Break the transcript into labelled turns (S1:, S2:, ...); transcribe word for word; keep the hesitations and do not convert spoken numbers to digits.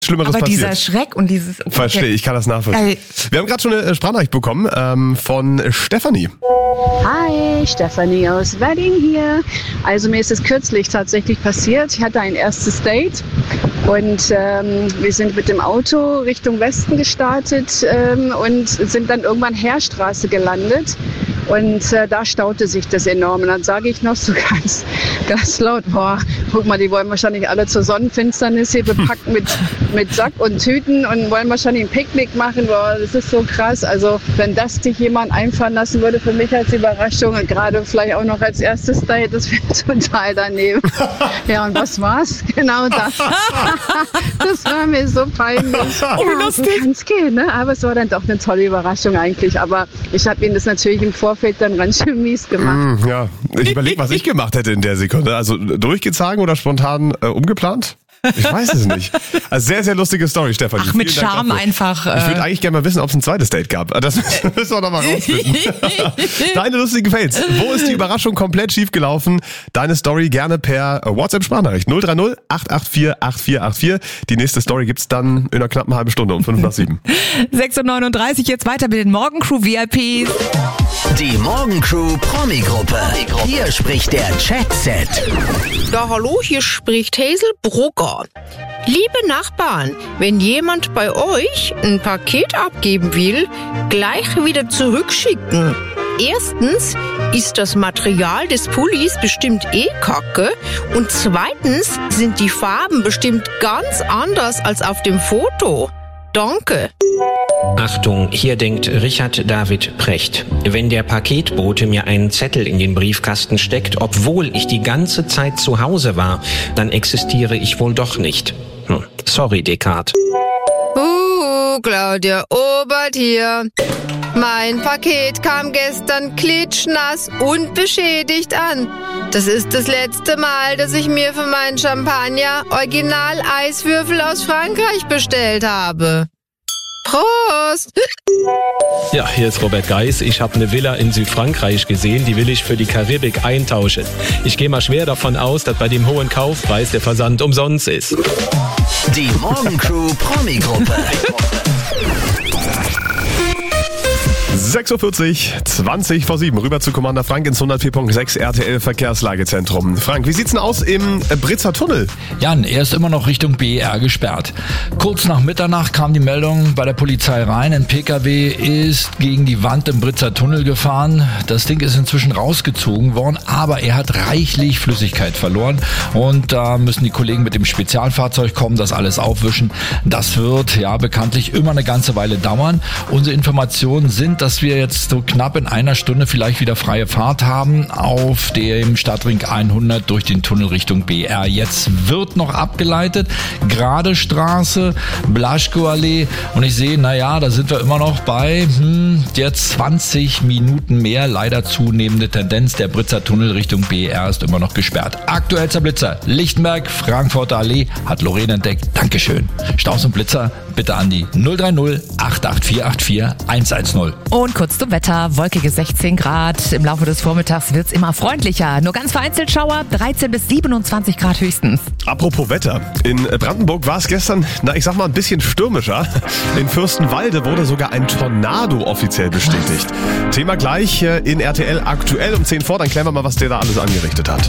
S1: Schlimmeres
S2: Aber
S1: passiert.
S2: dieser Schreck und dieses...
S1: Verstehe, ich kann das nachvollziehen.
S2: Ey.
S1: Wir haben gerade schon eine Sprachnachricht bekommen ähm, von Stefanie.
S3: Hi, Stefanie aus Wedding hier. Also mir ist es kürzlich tatsächlich passiert. Ich hatte ein erstes Date und ähm, wir sind mit dem Auto Richtung Westen gestartet ähm, und sind dann irgendwann Heerstraße gelandet. Und äh, da staute sich das enorm. Und dann sage ich noch so ganz, ganz laut, boah, guck mal, die wollen wahrscheinlich alle zur Sonnenfinsternis hier bepackt mit, mit Sack und Tüten und wollen wahrscheinlich ein Picknick machen. Boah, das ist so krass. Also wenn das dich jemand einfallen lassen würde für mich als Überraschung und gerade vielleicht auch noch als erstes Date, das wäre total daneben. Ja, und was war's? Genau das. Das war mir so peinlich.
S2: Oh, wie
S3: Ja, so kann's gehen, ne? Aber es war dann doch eine tolle Überraschung eigentlich. Aber ich habe ihnen das natürlich im Vorfeld dann ganz schön mies gemacht.
S1: Mm, ja, ich überlege, was ich gemacht hätte in der Sekunde. Also durchgezogen oder spontan äh, umgeplant? Ich weiß es nicht. Also sehr, sehr lustige Story, Stefanie.
S2: Ach, mit
S1: Vielen Dank
S2: Charme
S1: dafür.
S2: einfach. Äh
S1: Ich würde eigentlich gerne mal wissen, ob es ein zweites Date gab. Das müssen wir doch mal rausfinden. Deine lustigen Fails. Wo ist die Überraschung komplett schief gelaufen? Deine Story gerne per WhatsApp-Sprachnachricht. null drei null acht acht vier acht vier acht vier. Die nächste Story gibt's dann in einer knappen halben Stunde um fünf nach sieben.
S2: sechs Uhr neununddreißig, jetzt weiter mit den Morgencrew V I Ps.
S4: Die Morgencrew Promi-Gruppe. Hier spricht der Chat-Set.
S5: Ja, hallo, hier spricht Hazel Brugger. Liebe Nachbarn, wenn jemand bei euch ein Paket abgeben will, gleich wieder zurückschicken. Erstens ist das Material des Pullis bestimmt eh kacke und zweitens sind die Farben bestimmt ganz anders als auf dem Foto. Danke.
S6: Achtung, hier denkt Richard David Precht. Wenn der Paketbote mir einen Zettel in den Briefkasten steckt, obwohl ich die ganze Zeit zu Hause war, dann existiere ich wohl doch nicht. Hm. Sorry, Descartes.
S5: Uh, Claudia Obert hier. Mein Paket kam gestern klitschnass und beschädigt an. Das ist das letzte Mal, dass ich mir für meinen Champagner Original-Eiswürfel aus Frankreich bestellt habe. Prost!
S7: Ja, hier ist Robert Geis. Ich habe eine Villa in Südfrankreich gesehen, die will ich für die Karibik eintauschen. Ich gehe mal schwer davon aus, dass bei dem hohen Kaufpreis der Versand umsonst ist.
S4: Die Morgencrew Promi-Gruppe.
S1: sechs Uhr vierzig, zwanzig vor sieben. Rüber zu Commander Frank ins hundertvier Komma sechs R T L Verkehrslagezentrum. Frank, wie sieht's denn aus im Britzer Tunnel?
S8: Jan, er ist immer noch Richtung B E R gesperrt. Kurz nach Mitternacht kam die Meldung bei der Polizei rein. Ein P K W ist gegen die Wand im Britzer Tunnel gefahren. Das Ding ist inzwischen rausgezogen worden, aber er hat reichlich Flüssigkeit verloren. Und da müssen die Kollegen mit dem Spezialfahrzeug kommen, das alles aufwischen. Das wird ja bekanntlich immer eine ganze Weile dauern. Unsere Informationen sind, dass wir jetzt so knapp in einer Stunde vielleicht wieder freie Fahrt haben auf dem Stadtring hundert durch den Tunnel Richtung B R. Jetzt wird noch abgeleitet, Gerade Straße, Blaschko-Allee und ich sehe, naja, da sind wir immer noch bei hm, jetzt zwanzig Minuten mehr, leider zunehmende Tendenz. Der Britzer Tunnel Richtung B R ist immer noch gesperrt. Aktuellster Blitzer, Lichtenberg, Frankfurter Allee, hat Lorraine entdeckt. Dankeschön. Staus und Blitzer bitte an die null drei null acht acht vier acht vier eins eins null.
S2: Und kurz zum Wetter, wolkige sechzehn Grad. Im Laufe des Vormittags wird's immer freundlicher. Nur ganz vereinzelt Schauer, dreizehn bis siebenundzwanzig Grad höchstens.
S1: Apropos Wetter. In Brandenburg war es gestern, na ich sag mal, ein bisschen stürmischer. In Fürstenwalde wurde sogar ein Tornado offiziell bestätigt. Thema gleich in R T L aktuell um zehn vor. Dann klären wir mal, was der da alles angerichtet hat.